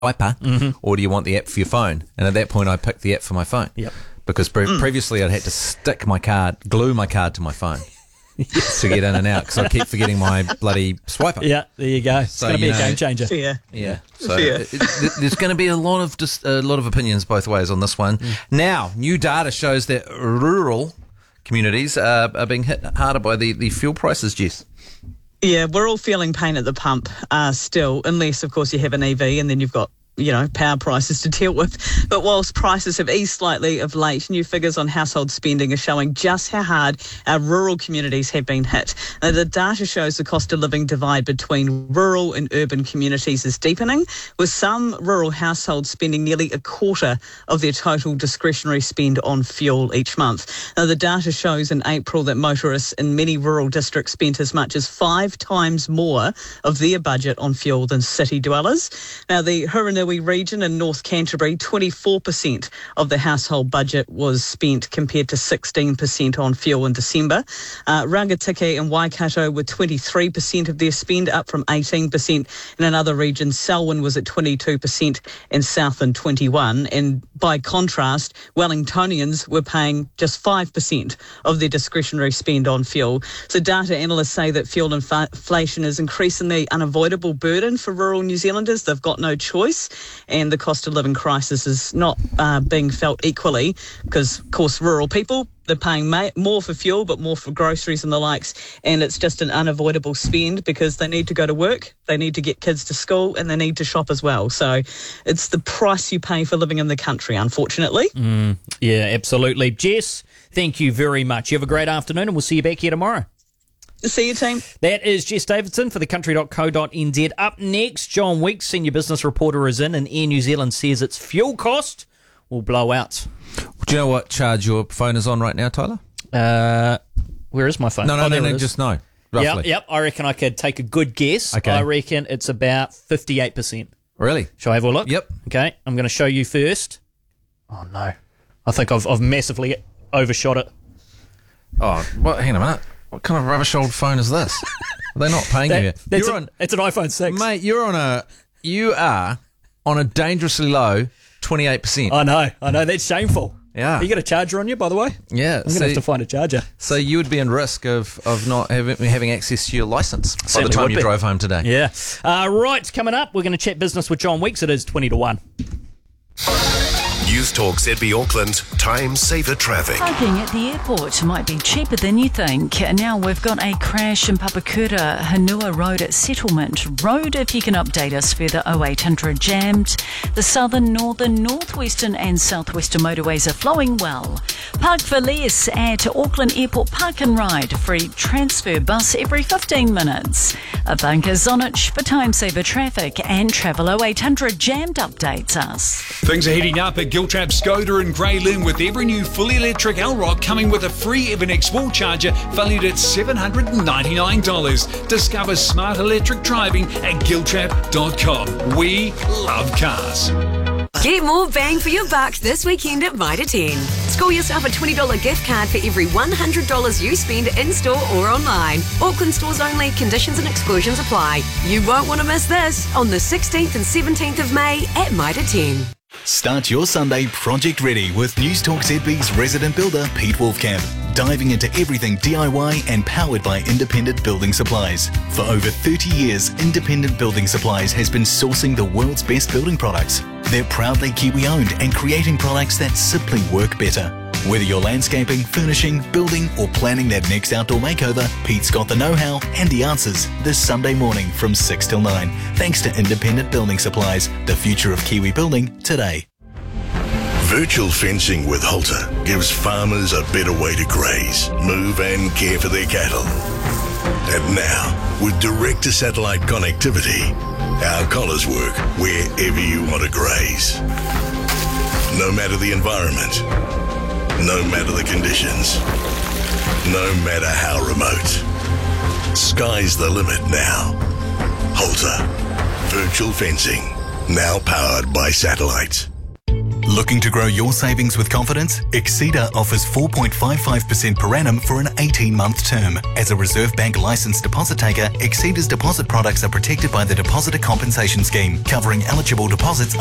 Swiper, or do you want the app for your phone? And at that point, I picked the app for my phone. Yep. Because previously I'd had to glue my card to my phone to get in and out because I keep forgetting my bloody swiper. Yeah, there you go. It's going to be a game changer. Yeah. So there's going to be a lot of opinions both ways on this one. Now, new data shows that rural communities are being hit harder by the fuel prices, Jess. Yeah, we're all feeling pain at the pump still, unless, of course, you have an EV and then you've got power prices to deal with. But whilst prices have eased slightly of late, new figures on household spending are showing just how hard our rural communities have been hit. Now, the data shows the cost of living divide between rural and urban communities is deepening, with some rural households spending nearly a quarter of their total discretionary spend on fuel each month. Now, the data shows in April that motorists in many rural districts spent as much as 5 times more of their budget on fuel than city dwellers. Now, the Huranui region in North Canterbury, 24% of the household budget was spent compared to 16% on fuel in December. Rangitikei and Waikato were 23% of their spend, up from 18%. In another region, Selwyn was at 22% and Southland 21%. And by contrast, Wellingtonians were paying just 5% of their discretionary spend on fuel. So data analysts say that fuel inflation is increasingly unavoidable burden for rural New Zealanders. They've got no choice. And the cost of living crisis is not being felt equally because, of course, rural people, they're paying more for fuel but more for groceries and the likes, and it's just an unavoidable spend because they need to go to work, they need to get kids to school, and they need to shop as well. So it's the price you pay for living in the country, unfortunately. Yeah, absolutely. Jess, thank you very much. You have a great afternoon and we'll see you back here tomorrow. See you, team. That is Jess Davidson for thecountry.co.nz. Up next, John Weeks, senior business reporter, is in, and Air New Zealand says its fuel cost will blow out. Do you know what charge your phone is on right now, Tyler? Where is my phone? No, just know. Roughly. Yep, I reckon I could take a good guess. Okay. I reckon it's about 58%. Really? Shall I have a look? Yep. Okay, I'm going to show you first. Oh, no. I think I've massively overshot it. Oh, hang on a minute. What kind of rubbish old phone is this? They're not paying you. It's an iPhone 6. Mate, you are on a dangerously low 28%. I know. That's shameful. Yeah. You got a charger on you, by the way? Yeah. I'm going to have to find a charger. So you would be in risk of not having access to your licence by the Certainly time would you be. drove home today. Yeah. Right, coming up, we're going to chat business with John Weeks. It is 20-1. News Talk ZB Auckland, time saver traffic. Parking at the airport might be cheaper than you think. Now we've got a crash in Papakura, Hanua Road at Settlement Road. If you can update us further, 0800 jammed. The southern, northern, northwestern and southwestern motorways are flowing well. Park for less at Auckland Airport Park and Ride. Free transfer bus every 15 minutes. A bunker Zonich for time saver traffic, and Travel 0800 jammed updates us. Things are heating up at Giltrap, Skoda and Grey Lynn with every new fully electric L-Rock coming with a free Evernex wall charger valued at $799. Discover smart electric driving at giltrap.com. We love cars. Get more bang for your buck this weekend at Mitre 10. Score yourself a $20 gift card for every $100 you spend in-store or online. Auckland stores only. Conditions and exclusions apply. You won't want to miss this on the 16th and 17th of May at Mitre 10. Start your Sunday project ready with News Talk ZB's resident builder Pete Wolfcamp, diving into everything DIY and powered by Independent Building Supplies. For over 30 years, Independent Building Supplies has been sourcing the world's best building products. They're proudly Kiwi-owned and creating products that simply work better. Whether you're landscaping, furnishing, building or planning that next outdoor makeover, Pete's got the know-how and the answers this Sunday morning from 6 till 9. Thanks to Independent Building Supplies, the future of Kiwi building today. Virtual fencing with Halter gives farmers a better way to graze, move and care for their cattle. And now, with direct-to-satellite connectivity, our collars work wherever you want to graze. No matter the environment, no matter the conditions, no matter how remote. Sky's the limit now. Halter. Virtual fencing. Now powered by satellite. Looking to grow your savings with confidence? Exceeda offers 4.55% per annum for an 18-month term. As a Reserve Bank licensed deposit taker, Exceeda's deposit products are protected by the Depositor Compensation Scheme, covering eligible deposits